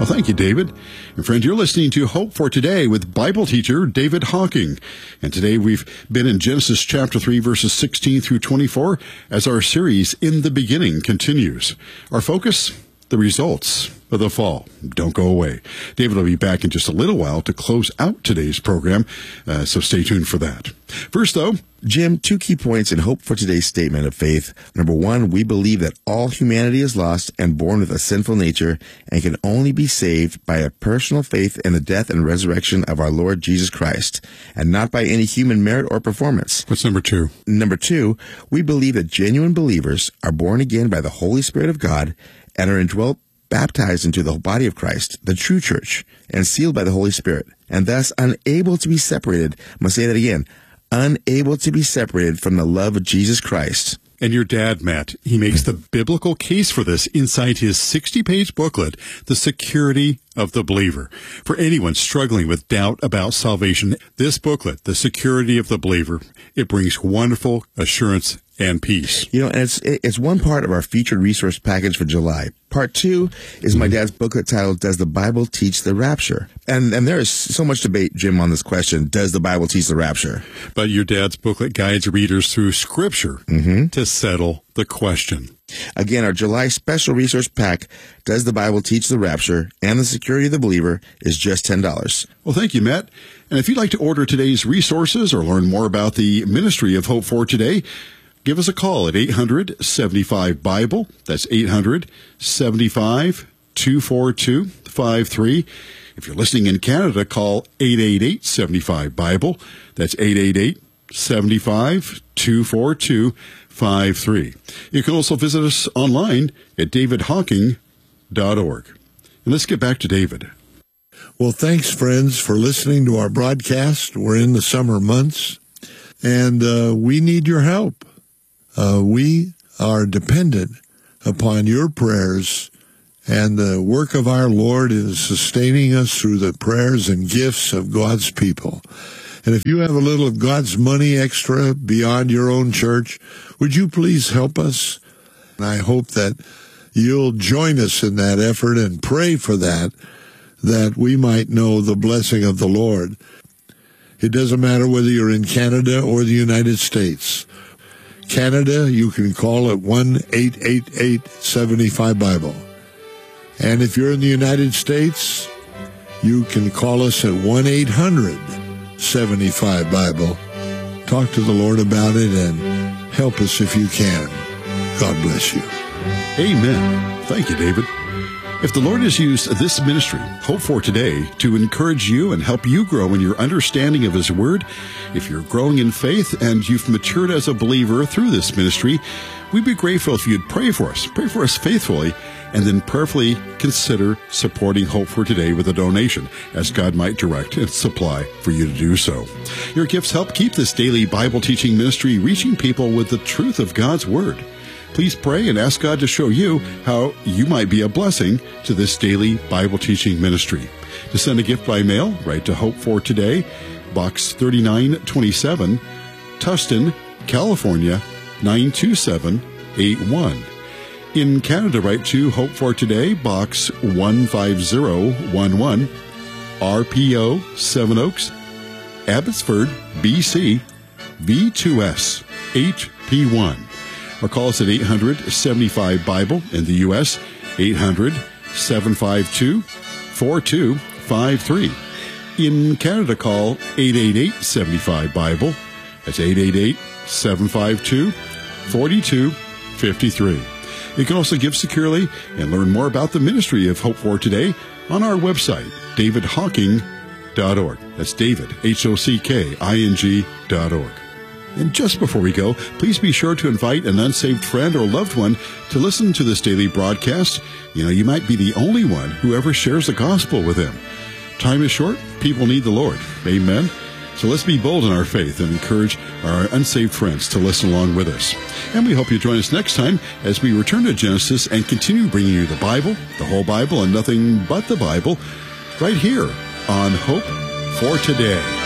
Well, thank you, David. And friend, you're listening to Hope for Today with Bible teacher David Hocking. And today we've been in Genesis chapter 3, verses 16 through 24, as our series In the Beginning continues. Our focus, the results of the fall. Don't go away. David will be back in just a little while to close out today's program, so stay tuned for that. First, though, Jim, 2 key points in Hope for Today's statement of faith. Number 1, we believe that all humanity is lost and born with a sinful nature and can only be saved by a personal faith in the death and resurrection of our Lord Jesus Christ, and not by any human merit or performance. What's number 2? Number 2, we believe that genuine believers are born again by the Holy Spirit of God and are indwelt, baptized into the body of Christ, the true church, and sealed by the Holy Spirit, and thus unable to be separated. I'm going to say that again. Unable to be separated from the love of Jesus Christ. And your dad, Matt, he makes the biblical case for this inside his 60-page booklet, The Security of the Believer. For anyone struggling with doubt about salvation, this booklet, The Security of the Believer, it brings wonderful assurance and peace. You know, and it's one part of our featured resource package for July. Part 2 is my dad's booklet titled, Does the Bible Teach the Rapture? And there is so much debate, Jim, on this question. Does the Bible teach the rapture? But your dad's booklet guides readers through Scripture to settle the question. Again, our July special resource pack, Does the Bible Teach the Rapture? And The Security of the Believer, is just $10. Well, thank you, Matt. And if you'd like to order today's resources or learn more about the ministry of Hope for Today, give us a call at 800-75-BIBLE. That's 800-75-242-53. If you're listening in Canada, call 888-75-BIBLE. That's 888-75-242-53. You can also visit us online at davidhocking.org. And let's get back to David. Well, thanks, friends, for listening to our broadcast. We're in the summer months, and we need your help. We are dependent upon your prayers, and the work of our Lord is sustaining us through the prayers and gifts of God's people. And if you have a little of God's money extra beyond your own church, would you please help us? And I hope that you'll join us in that effort and pray for that we might know the blessing of the Lord. It doesn't matter whether you're in Canada or the United States. Canada, you can call at 1-888-75-BIBLE. And if you're in the United States, you can call us at 1-800-75-BIBLE. Talk to the Lord about it and help us if you can. God bless you. Amen. Thank you, David. If the Lord has used this ministry, Hope for Today, to encourage you and help you grow in your understanding of His Word, if you're growing in faith and you've matured as a believer through this ministry, we'd be grateful if you'd pray for us faithfully, and then prayerfully consider supporting Hope for Today with a donation, as God might direct and supply for you to do so. Your gifts help keep this daily Bible teaching ministry reaching people with the truth of God's Word. Please pray and ask God to show you how you might be a blessing to this daily Bible teaching ministry. To send a gift by mail, write to Hope for Today, Box 3927, Tustin, California, 92781. In Canada, write to Hope for Today, Box 15011, RPO 7 Oaks, Abbotsford, BC, V2S 8P1. Or call us at 800-75-BIBLE in the U.S., 800-752-4253. In Canada, call 888-75-BIBLE. That's 888-752-4253. You can also give securely and learn more about the ministry of Hope for Today on our website, davidhocking.org. That's David, HOCKING.org. And just before we go, please be sure to invite an unsaved friend or loved one to listen to this daily broadcast. You know, you might be the only one who ever shares the gospel with them. Time is short. People need the Lord. Amen. So let's be bold in our faith and encourage our unsaved friends to listen along with us. And we hope you join us next time as we return to Genesis and continue bringing you the Bible, the whole Bible, and nothing but the Bible, right here on Hope for Today.